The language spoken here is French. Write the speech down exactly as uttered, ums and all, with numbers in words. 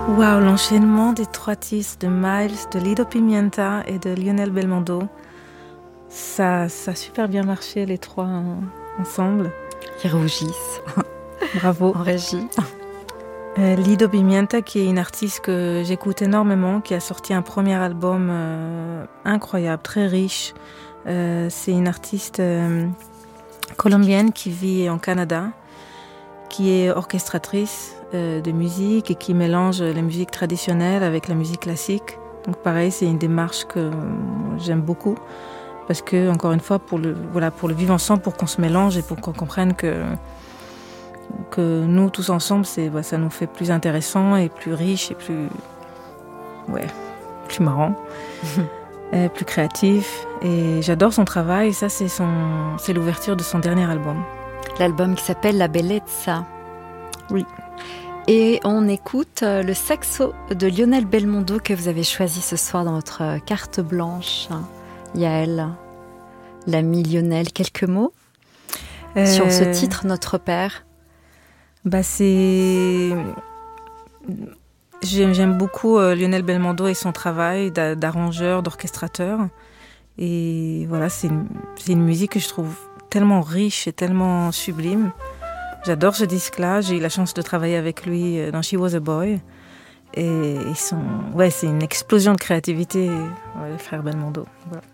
Waouh, l'enchaînement des trois titres de Miles, de Lido Pimienta et de Lionel Belmondo, ça, ça a super bien marché les trois hein, ensemble. Ils rougissent. Bravo. En régie. Euh, Lido Pimienta, qui est une artiste que j'écoute énormément, qui a sorti un premier album euh, incroyable, très riche. Euh, c'est une artiste euh, colombienne qui vit en Canada, qui est orchestratrice euh, de musique et qui mélange la musique traditionnelle avec la musique classique. Donc pareil, c'est une démarche que euh, j'aime beaucoup parce que, encore une fois, pour le, voilà, pour le vivre ensemble, pour qu'on se mélange et pour qu'on comprenne que, que nous, tous ensemble, c'est, bah, ça nous fait plus intéressant et plus riche et plus, ouais, plus marrant, et plus créatif. Et j'adore son travail. Et ça, c'est, son, c'est l'ouverture de son dernier album. L'album qui s'appelle La Bellezza. Oui. Et on écoute le saxo de Lionel Belmondo que vous avez choisi ce soir dans votre carte blanche. Yael, l'ami Lionel, quelques mots euh... sur ce titre, Notre Père. Bah c'est... J'aime, j'aime beaucoup euh, Lionel Belmondo et son travail d'a- d'arrangeur, d'orchestrateur. Et voilà, c'est une, c'est une musique que je trouve tellement riche et tellement sublime. J'adore ce disque-là. J'ai eu la chance de travailler avec lui dans She Was a Boy. Et ils sont... ouais, c'est une explosion de créativité, ouais, le frère Belmondo. Voilà.